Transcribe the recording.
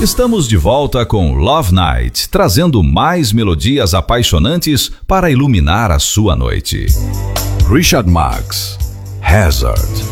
Estamos de volta com Love Night, trazendo mais melodias apaixonantes para iluminar a sua noite. Richard Marx, Hazard.